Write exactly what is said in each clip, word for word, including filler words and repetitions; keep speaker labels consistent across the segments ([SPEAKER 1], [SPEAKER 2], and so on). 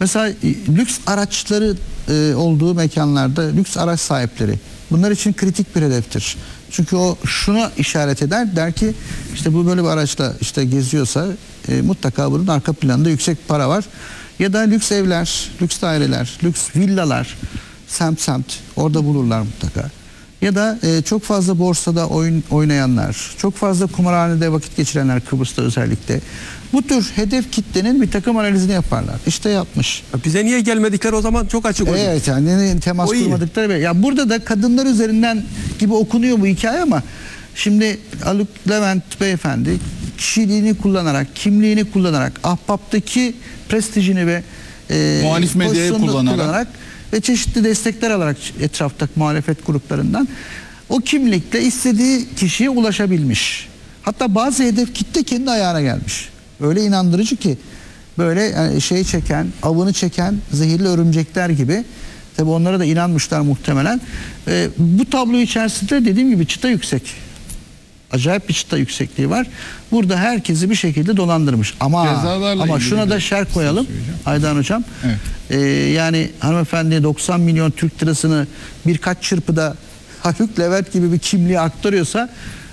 [SPEAKER 1] Mesela e, lüks araçları e, olduğu mekanlarda lüks araç sahipleri bunlar için kritik bir hedeftir. Çünkü o şuna işaret eder, der ki işte bu böyle bir araçla işte geziyorsa e, mutlaka bunun arka planında yüksek para var. Ya da lüks evler, lüks daireler, lüks villalar, semt semt orada bulurlar mutlaka. Ya da e, çok fazla borsada oyun oynayanlar, çok fazla kumarhanede vakit geçirenler, Kıbrıs'ta özellikle. Bu tür hedef kitlenin bir takım analizini yaparlar. İşte yapmış.
[SPEAKER 2] Bize niye gelmedikleri o zaman çok açık oluyor.
[SPEAKER 1] Evet, yani temas kurmadıkları. Ya burada da kadınlar üzerinden gibi okunuyor bu hikaye ama şimdi Haluk Levent beyefendi kişiliğini kullanarak, kimliğini kullanarak, ahbaptaki prestijini ve e,
[SPEAKER 3] muhalif medyayı kullanarak,
[SPEAKER 1] kullanarak ve çeşitli destekler alarak etraftaki muhalefet gruplarından o kimlikle istediği kişiye ulaşabilmiş. Hatta bazı hedef kitle kendi ayağına gelmiş. Öyle inandırıcı ki böyle yani şey çeken, avını çeken zehirli örümcekler gibi. Tabi onlara da inanmışlar muhtemelen. Ee, bu tablo içerisinde dediğim gibi çıta yüksek. Acayip bir çıta yüksekliği var. Burada herkesi bir şekilde dolandırmış. Ama ama şuna da şer koyalım Aydan Hocam.
[SPEAKER 3] Evet.
[SPEAKER 1] Ee, yani hanımefendi doksan milyon Türk lirasını birkaç çırpıda Haluk Levent gibi bir kimliğe aktarıyorsa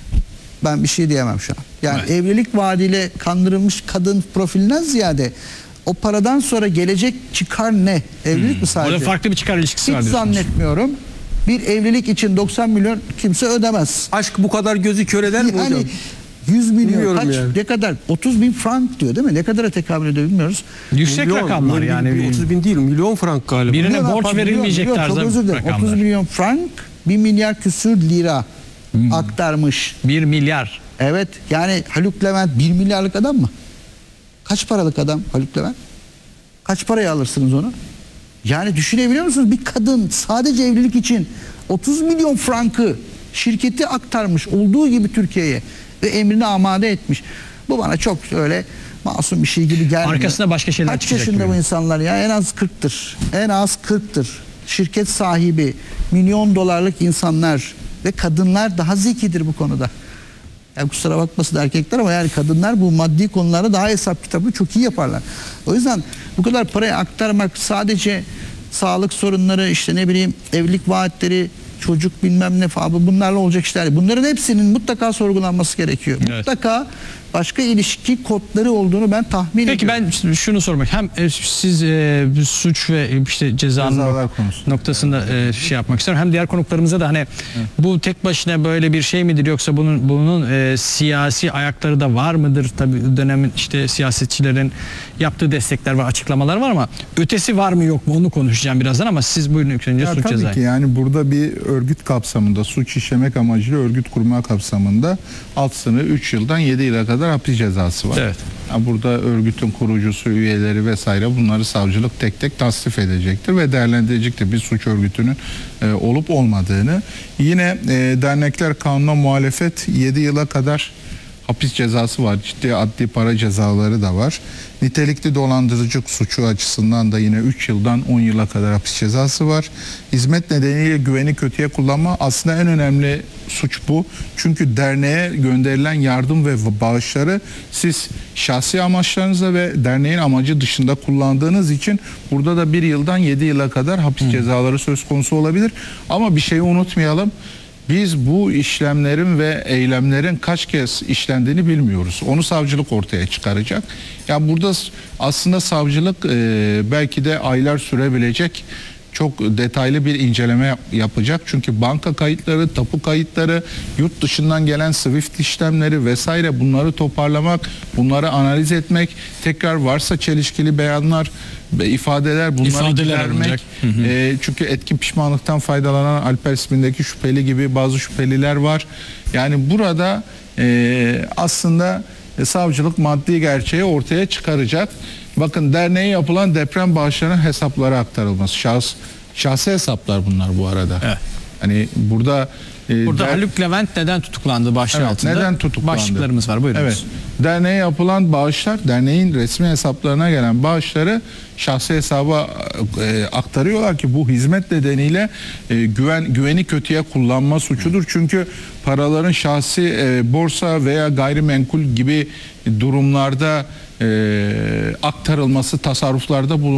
[SPEAKER 1] ben bir şey diyemem şu an. Yani evet. Evlilik vaadiyle kandırılmış kadın profilinden ziyade o paradan sonra gelecek çıkar ne? Evlilik hmm. mi sadece?
[SPEAKER 4] Orada farklı bir çıkar ilişkisi var
[SPEAKER 1] diyorsunuz. Hiç zannetmiyorum. Bir evlilik için doksan milyon kimse ödemez.
[SPEAKER 2] Aşk bu kadar gözü kör eder mi
[SPEAKER 1] yani,
[SPEAKER 2] hocam?
[SPEAKER 1] yüz milyon
[SPEAKER 2] bilmiyorum
[SPEAKER 1] kaç
[SPEAKER 2] yani.
[SPEAKER 1] Ne kadar? otuz bin frank diyor değil mi? Ne kadara tekabül ediyor bilmiyoruz.
[SPEAKER 4] Yüksek
[SPEAKER 2] milyon,
[SPEAKER 4] rakamlar yani.
[SPEAKER 2] otuz bin değil, milyon frank galiba.
[SPEAKER 4] Birine
[SPEAKER 1] milyon
[SPEAKER 4] borç
[SPEAKER 1] milyon,
[SPEAKER 4] verilmeyecek
[SPEAKER 1] milyon,
[SPEAKER 4] tarzda rakamlar.
[SPEAKER 1] otuz milyon frank, bir milyar küsür lira hmm. aktarmış.
[SPEAKER 4] bir milyar.
[SPEAKER 1] Evet, yani Haluk Levent bir milyarlık adam mı? Kaç paralık adam Haluk Levent? Kaç paraya alırsınız onu? Yani düşünebiliyor musunuz? Bir kadın sadece evlilik için otuz milyon frankı şirketi aktarmış olduğu gibi Türkiye'ye ve emrini amade etmiş. Bu bana çok öyle masum bir şey gibi gelmiyor.
[SPEAKER 4] Arkasında başka şeyler
[SPEAKER 1] Kaç
[SPEAKER 4] çıkacak.
[SPEAKER 1] Kaç yaşında gibi. Bu insanlar ya? En az kırktır. En az kırktır. Şirket sahibi, milyon dolarlık insanlar ve kadınlar daha zekidir bu konuda. Yani kusura bakmasın erkekler ama yani kadınlar bu maddi konularda daha hesap kitabı çok iyi yaparlar. O yüzden bu kadar parayı aktarmak sadece sağlık sorunları, işte ne bileyim evlilik vaatleri, çocuk bilmem ne falan bunlarla olacak işler. Bunların hepsinin mutlaka sorgulanması gerekiyor. Evet. Mutlaka başka ilişki kodları olduğunu ben tahmin
[SPEAKER 4] Peki
[SPEAKER 1] ediyorum.
[SPEAKER 4] Peki ben şunu sormak. Hem e, siz e, suç ve işte cezanın noktasında e, şey yapmak istiyorum. Hem diğer konuklarımıza da hani evet. bu tek başına böyle bir şey midir yoksa bunun bunun e, siyasi ayakları da var mıdır? Tabii dönemin işte siyasetçilerin yaptığı destekler var, açıklamalar var ama ötesi var mı yok mu onu konuşacağım birazdan ama siz buyurun ilk önce suç cezayı.
[SPEAKER 3] Tabii ki yani burada bir örgüt kapsamında suç işlemek amacıyla örgüt kurma kapsamında alt sınırı üç yıldan yedi yıla kadar hapis cezası var.
[SPEAKER 4] Evet.
[SPEAKER 3] Yani burada örgütün kurucusu, üyeleri vesaire bunları savcılık tek tek tasnif edecektir ve değerlendirecektir bir suç örgütünün e, olup olmadığını. Yine e, dernekler kanuna muhalefet yedi yıla kadar hapis cezası var. Ciddi adli para cezaları da var. Nitelikli dolandırıcılık suçu açısından da yine üç yıldan on yıla kadar hapis cezası var. Hizmet nedeniyle güveni kötüye kullanma aslında en önemli suç bu. Çünkü derneğe gönderilen yardım ve bağışları siz şahsi amaçlarınıza ve derneğin amacı dışında kullandığınız için burada da bir yıldan yedi yıla kadar hapis hmm. cezaları söz konusu olabilir. Ama bir şeyi unutmayalım. Biz bu işlemlerin ve eylemlerin kaç kez işlendiğini bilmiyoruz. Onu savcılık ortaya çıkaracak. Yani burada aslında savcılık e, belki de aylar sürebilecek çok detaylı bir inceleme yap yapacak. Çünkü banka kayıtları, tapu kayıtları, yurt dışından gelen Swift işlemleri vesaire bunları toparlamak, bunları analiz etmek, tekrar varsa çelişkili beyanlar, ifadeler bunları
[SPEAKER 4] İfadeler
[SPEAKER 3] gidermek. Hı hı. E, çünkü etkin pişmanlıktan faydalanan Alper ismindeki şüpheli gibi bazı şüpheliler var. Yani burada e, aslında e, savcılık maddi gerçeği ortaya çıkaracak. Bakın derneğe yapılan deprem bağışlarının hesaplara aktarılması. Şahs, şahsi hesaplar bunlar bu arada. Evet. Hani burada
[SPEAKER 4] e, Burada der... Haluk Levent neden tutuklandı başlığı evet, altında?
[SPEAKER 3] Neden tutuklandı?
[SPEAKER 4] Başlıklarımız var. Buyurunuz.
[SPEAKER 3] Evet. Derneğe yapılan bağışlar, derneğin resmi hesaplarına gelen bağışları şahsi hesaba e, aktarıyorlar ki bu hizmet nedeniyle e, güven güveni kötüye kullanma suçudur. Çünkü paraların şahsi e, borsa veya gayrimenkul gibi durumlarda e, aktarılması, tasarruflarda bulunması